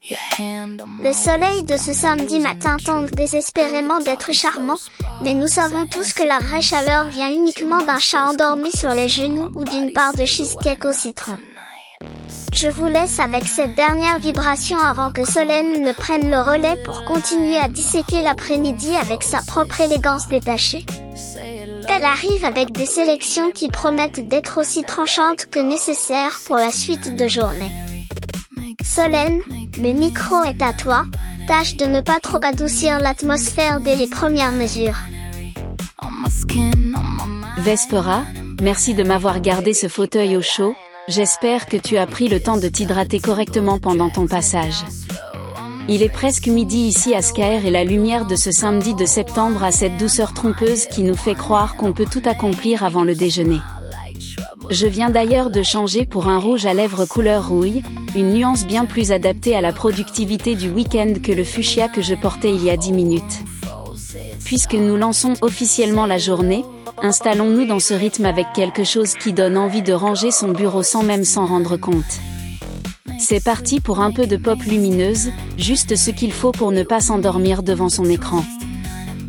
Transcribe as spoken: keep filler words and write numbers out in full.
Le soleil de ce samedi matin tente désespérément d'être charmant, mais nous savons tous que la vraie chaleur vient uniquement d'un chat endormi sur les genoux ou d'une barre de cheesecake au citron. Je vous laisse avec cette dernière vibration avant que Solène ne prenne le relais pour continuer à disséquer l'après-midi avec sa propre élégance détachée. Elle arrive avec des sélections qui promettent d'être aussi tranchantes que nécessaires pour la suite de journée. Solène, le micro est à toi, tâche de ne pas trop adoucir l'atmosphère dès les premières mesures. Vespera, merci de m'avoir gardé ce fauteuil au chaud, j'espère que tu as pris le temps de t'hydrater correctement pendant ton passage. Il est presque midi ici à Skaer et la lumière de ce samedi de septembre a cette douceur trompeuse qui nous fait croire qu'on peut tout accomplir avant le déjeuner. Je viens d'ailleurs de changer pour un rouge à lèvres couleur rouille, une nuance bien plus adaptée à la productivité du week-end que le fuchsia que je portais il y a dix minutes. Puisque nous lançons officiellement la journée, installons-nous dans ce rythme avec quelque chose qui donne envie de ranger son bureau sans même s'en rendre compte. C'est parti pour un peu de pop lumineuse, juste ce qu'il faut pour ne pas s'endormir devant son écran.